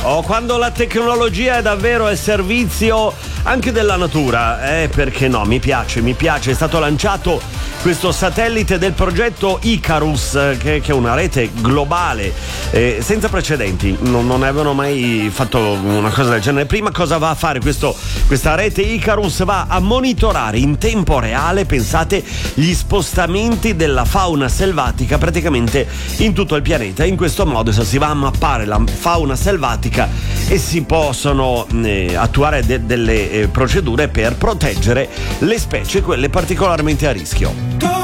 Oh, quando la tecnologia è davvero al servizio anche della natura, perché no, mi piace, è stato lanciato questo satellite del progetto Icarus, che è una rete globale senza precedenti, non avevano mai fatto una cosa del genere prima. Cosa va a fare questa rete Icarus? Va a monitorare in tempo reale, pensate, gli spostamenti della fauna selvatica praticamente in tutto il pianeta. In questo modo si va a mappare la fauna selvatica e si possono attuare delle procedure per proteggere le specie, quelle particolarmente a rischio.